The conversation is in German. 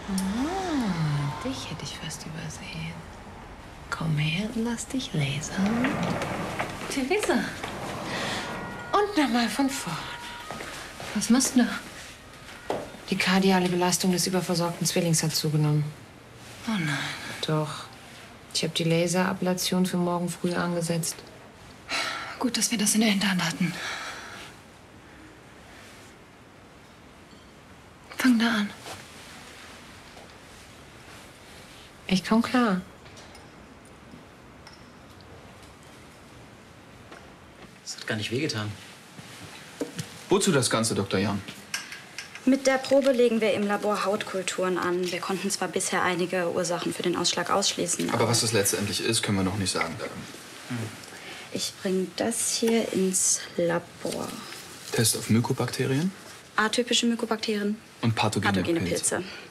Ah, dich hätte ich fast übersehen. Komm her und lass dich lasern. Theresa. Und nochmal von vorn. Was machst du da? Die kardiale Belastung des überversorgten Zwillings hat zugenommen. Oh nein. Doch. Ich habe die Laserablation für morgen früh angesetzt. Gut, dass wir das in der Hinterhand hatten. Fang da an. Ich komm klar. Das hat gar nicht wehgetan. Wozu das Ganze, Dr. Jan? Mit der Probe legen wir im Labor Hautkulturen an. Wir konnten zwar bisher einige Ursachen für den Ausschlag ausschließen, Aber was das letztendlich ist, können wir noch nicht sagen. ich bringe das hier ins Labor. Test auf Mykobakterien Atypische Mykobakterien, und pathogene pathogene Pilze. Pilze.